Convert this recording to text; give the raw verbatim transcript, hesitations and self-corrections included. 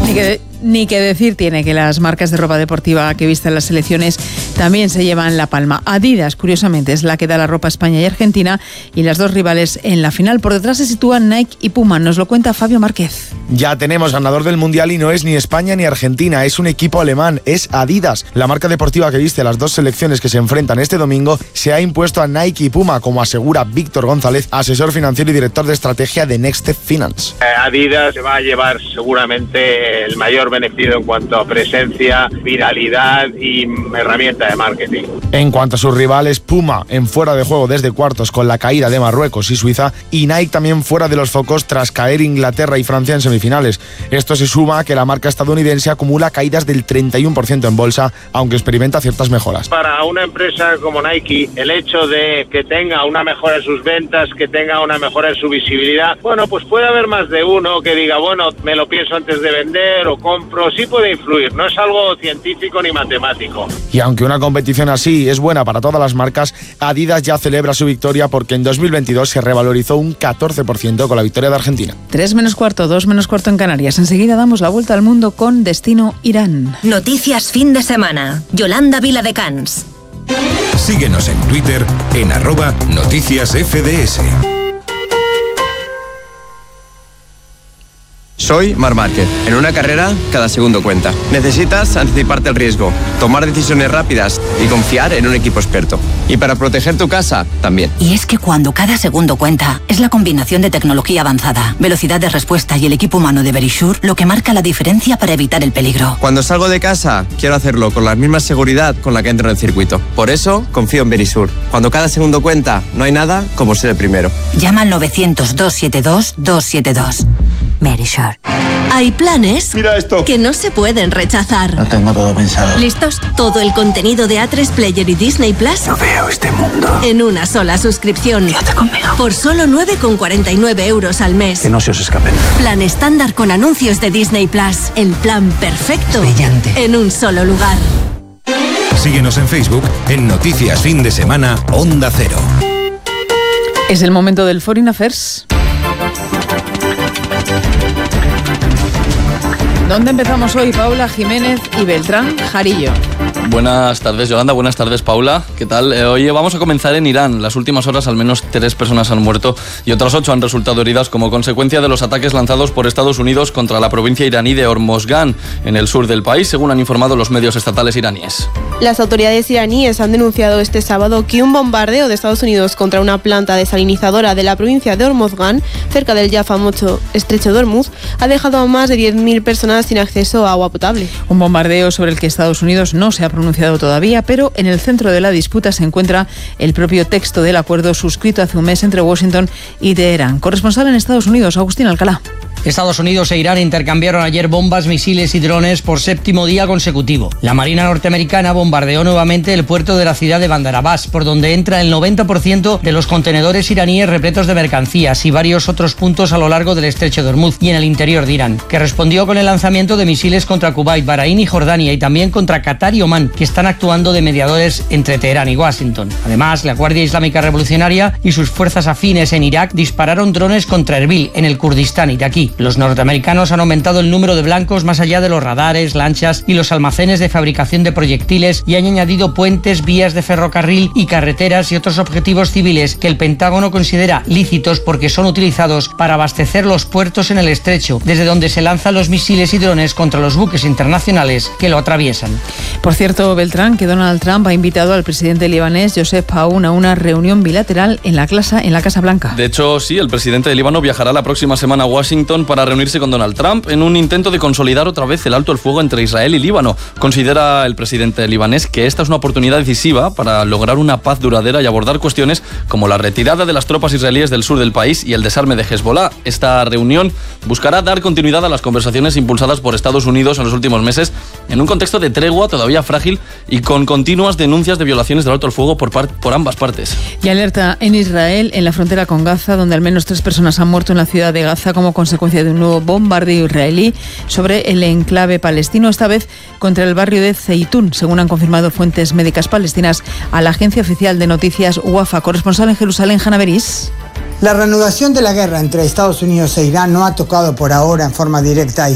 Ni que, ni que decir tiene que las marcas de ropa deportiva que visten las selecciones también se llevan la palma. Adidas, curiosamente, es la que da la ropa a España y Argentina, y las dos rivales en la final. Por detrás se sitúan Nike y Puma. Nos lo cuenta Fabio Márquez. Ya tenemos ganador del Mundial y no es ni España ni Argentina, es un equipo alemán, es Adidas. La marca deportiva que viste a las dos selecciones que se enfrentan este domingo se ha impuesto a Nike y Puma, como asegura Víctor González, asesor financiero y director de estrategia de Next Step Finance. Adidas se va a llevar seguramente el mayor beneficio en cuanto a presencia, viralidad y herramienta de marketing. En cuanto a sus rivales, Puma en fuera de juego desde cuartos con la caída de Marruecos y Suiza, y Nike también fuera de los focos tras caer Inglaterra y Francia en semifinales. Esto se suma a que la marca estadounidense acumula caídas del treinta y uno por ciento en bolsa, aunque experimenta ciertas mejoras. Para una empresa como Nike, el hecho de que tenga una mejora en sus ventas, que tenga una mejora en su visibilidad, bueno, pues puede haber más de uno que diga, bueno, me lo pienso antes de vender o compro, sí puede influir, no es algo científico ni matemático. Y aunque una competición así es buena para todas las marcas, Adidas ya celebra su victoria porque en dos mil veintidós se revalorizó un catorce por ciento con la victoria de Argentina. tres menos cuarto, dos menos cuarto en Canarias. Enseguida damos la vuelta al mundo con destino Irán. Noticias fin de semana. Yolanda Viladecans. Síguenos en Twitter en arroba noticias F D S. Soy Marc Márquez. En una carrera, cada segundo cuenta. Necesitas anticiparte al riesgo, tomar decisiones rápidas y confiar en un equipo experto. Y para proteger tu casa, también. Y es que cuando cada segundo cuenta, es la combinación de tecnología avanzada, velocidad de respuesta y el equipo humano de Verisure lo que marca la diferencia para evitar el peligro. Cuando salgo de casa, quiero hacerlo con la misma seguridad con la que entro en el circuito. Por eso, confío en Verisure. Cuando cada segundo cuenta, no hay nada como ser el primero. Llama al novecientos, doscientos setenta y dos, doscientos setenta y dos. Verisure. Hay planes Mira esto. que no se pueden rechazar. No tengo todo pensado. ¿Listos? Todo el contenido de A tres Player y Disney Plus No veo este mundo. en una sola suscripción. Quédate conmigo. Por solo nueve con cuarenta y nueve euros al mes. Que no se os escapen. Plan estándar con anuncios de Disney Plus. El plan perfecto. Brillante. En un solo lugar. Síguenos en Facebook en Noticias Fin de Semana Onda Cero. Es el momento del Foreign Affairs. ¿Dónde empezamos hoy? Paula Jiménez y Beltrán Jarillo. Buenas tardes, Yolanda. Buenas tardes, Paula. ¿Qué tal? Eh, hoy vamos a comenzar en Irán. Las últimas horas al menos tres personas han muerto y otras ocho han resultado heridas como consecuencia de los ataques lanzados por Estados Unidos contra la provincia iraní de Hormozgan, en el sur del país, según han informado los medios estatales iraníes. Las autoridades iraníes han denunciado este sábado que un bombardeo de Estados Unidos contra una planta desalinizadora de la provincia de Hormozgan, cerca del ya famoso estrecho de Hormuz, ha dejado a más de diez mil personas sin acceso a agua potable. Un bombardeo sobre el que Estados Unidos no se ha pronunciado todavía, pero en el centro de la disputa se encuentra el propio texto del acuerdo suscrito hace un mes entre Washington y Teherán. Corresponsal en Estados Unidos, Agustín Alcalá. Estados Unidos e Irán intercambiaron ayer bombas, misiles y drones por séptimo día consecutivo. La Marina norteamericana bombardeó nuevamente el puerto de la ciudad de Bandar Abbas, por donde entra el noventa por ciento de los contenedores iraníes repletos de mercancías, y varios otros puntos a lo largo del estrecho de Hormuz y en el interior de Irán, que respondió con el lanzamiento de misiles contra Kuwait, Bahrein y Jordania, y también contra Qatar y Omán, que están actuando de mediadores entre Teherán y Washington. Además, la Guardia Islámica Revolucionaria y sus fuerzas afines en Irak dispararon drones contra Erbil, en el Kurdistán iraquí. Los norteamericanos han aumentado el número de blancos más allá de los radares, lanchas y los almacenes de fabricación de proyectiles, y han añadido puentes, vías de ferrocarril y carreteras y otros objetivos civiles que el Pentágono considera lícitos porque son utilizados para abastecer los puertos en el estrecho, desde donde se lanzan los misiles y drones contra los buques internacionales que lo atraviesan. Por cierto, Beltrán, que Donald Trump ha invitado al presidente libanés Joseph Aoun a una reunión bilateral en la, clase, en la Casa Blanca. De hecho, sí, el presidente de Líbano viajará la próxima semana a Washington para reunirse con Donald Trump en un intento de consolidar otra vez el alto el fuego entre Israel y Líbano. Considera el presidente libanés que esta es una oportunidad decisiva para lograr una paz duradera y abordar cuestiones como la retirada de las tropas israelíes del sur del país y el desarme de Hezbollah. Esta reunión buscará dar continuidad a las conversaciones impulsadas por Estados Unidos en los últimos meses en un contexto de tregua todavía frágil y con continuas denuncias de violaciones del alto el fuego por, par- por ambas partes. Y alerta en Israel, en la frontera con Gaza, donde al menos tres personas han muerto en la ciudad de Gaza como consecuencia de un nuevo bombardeo israelí sobre el enclave palestino, esta vez contra el barrio de Zeitún, según han confirmado fuentes médicas palestinas a la agencia oficial de noticias Wafa. Corresponsal en Jerusalén, Hanna Beris. La reanudación de la guerra entre Estados Unidos e Irán no ha tocado por ahora en forma directa a